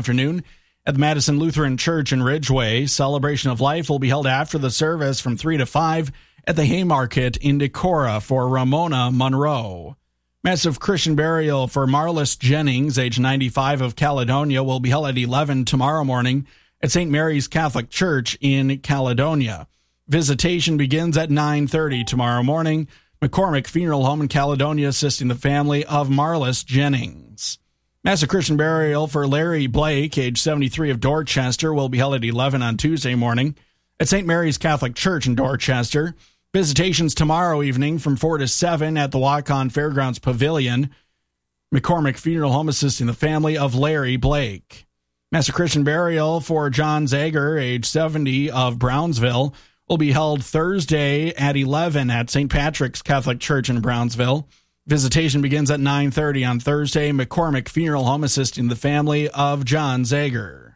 afternoon at the Madison Lutheran Church in Ridgeway. Celebration of Life will be held after the service from 3 to 5 at the Haymarket in Decorah for Ramona Monroe. Massive Christian burial for Marlis Jennings, age 95, of Caledonia, will be held at 11 tomorrow morning at St. Mary's Catholic Church in Caledonia. Visitation begins at 9:30 tomorrow morning. McCormick Funeral Home in Caledonia assisting the family of Marlis Jennings. Massive Christian burial for Larry Blake, age 73, of Dorchester, will be held at 11 on Tuesday morning at St. Mary's Catholic Church in Dorchester. Visitations tomorrow evening from 4 to 7 at the Waukon Fairgrounds Pavilion. McCormick Funeral Home assisting the family of Larry Blake. Massive Christian burial for John Zager, age 70, of Brownsville, will be held Thursday at 11 at St. Patrick's Catholic Church in Brownsville. Visitation begins at 9:30 on Thursday. McCormick Funeral Home assisting the family of John Zager.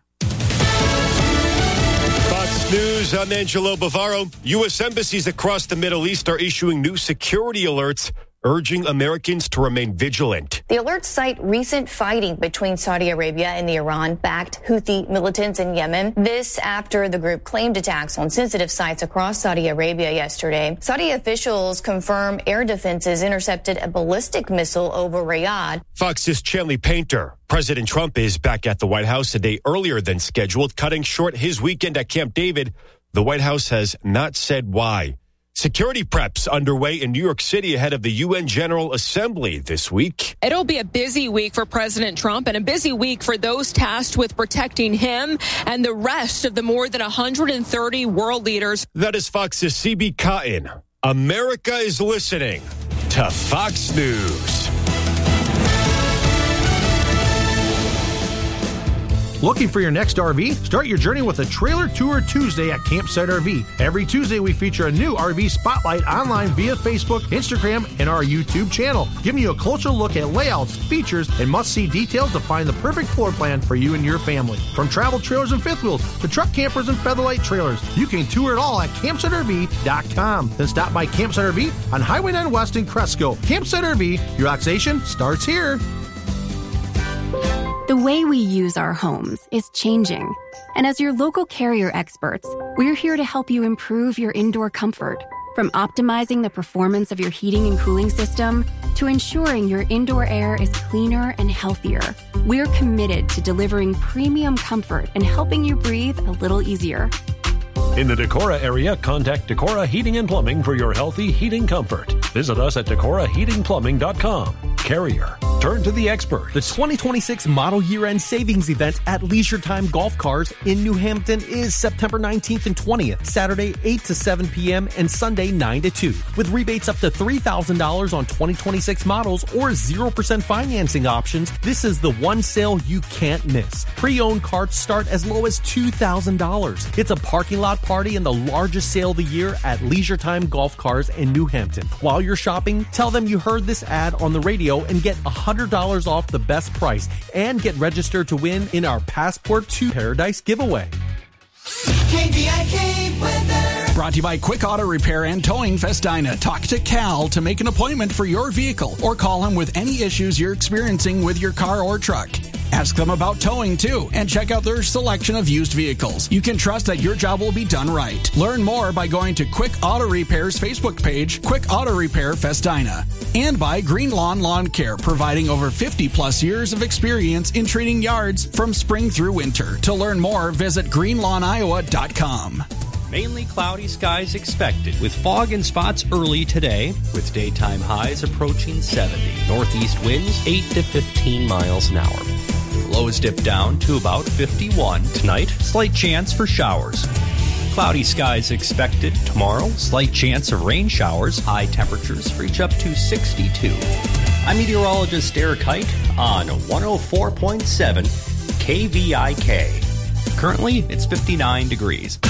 Fox News, I'm Angelo Bavaro. U.S. embassies across the Middle East are issuing new security alerts, urging Americans to remain vigilant. The alerts cite recent fighting between Saudi Arabia and the Iran-backed Houthi militants in Yemen. This after the group claimed attacks on sensitive sites across Saudi Arabia yesterday. Saudi officials confirm air defenses intercepted a ballistic missile over Riyadh. Fox's Chanley Painter. President Trump is back at the White House a day earlier than scheduled, cutting short his weekend at Camp David. The White House has not said why. Security preps underway in New York City ahead of the UN General Assembly this week. It'll be a busy week for President Trump and a busy week for those tasked with protecting him and the rest of the more than 130 world leaders. That is Fox's CB Cotton. America is listening to Fox News. Looking for your next RV? Start your journey with a Trailer Tour Tuesday at Campsite RV. Every Tuesday, we feature a new RV spotlight online via Facebook, Instagram, and our YouTube channel, giving you a closer look at layouts, features, and must-see details to find the perfect floor plan for you and your family. From travel trailers and fifth wheels to truck campers and featherlight trailers, you can tour it all at CampsiteRV.com. Then stop by Campsite RV on Highway 9 West in Cresco. Campsite RV, your relaxation starts here. The way we use our homes is changing. And as your local Carrier experts, we're here to help you improve your indoor comfort. From optimizing the performance of your heating and cooling system to ensuring your indoor air is cleaner and healthier, we're committed to delivering premium comfort and helping you breathe a little easier. In the Decorah area, contact Decorah Heating and Plumbing for your healthy heating comfort. Visit us at DecorahHeatingPlumbing.com. Carrier. Turn to the expert. The 2026 Model Year-End Savings Event at Leisure Time Golf Cars in New Hampton is September 19th and 20th, Saturday 8 to 7 p.m. and Sunday 9 to 2. With rebates up to $3,000 on 2026 models or 0% financing options, this is the one sale you can't miss. Pre-owned cars start as low as $2,000. It's a parking lot party and the largest sale of the year at Leisure Time Golf Cars in New Hampton. While you're shopping, tell them you heard this ad on the radio and get $100 off the best price and get registered to win in our Passport to Paradise giveaway. KVIK weather. Brought to you by Quick Auto Repair and Towing Festina. Talk to Cal to make an appointment for your vehicle or call him with any issues you're experiencing with your car or truck. Ask them about towing, too, and check out their selection of used vehicles. You can trust that your job will be done right. Learn more by going to Quick Auto Repair's Facebook page, Quick Auto Repair Festina. And by Green Lawn Lawn Care, providing over 50-plus years of experience in treating yards from spring through winter. To learn more, visit greenlawniowa.com. Mainly cloudy skies expected with fog and spots early today with daytime highs approaching 70. Northeast winds 8 to 15 miles an hour. Lows dip down to about 51 tonight. Slight chance for showers. Cloudy skies expected tomorrow. Slight chance of rain showers. High temperatures reach up to 62. I'm meteorologist Eric Hite on 104.7 KVIK. Currently, it's 59 degrees.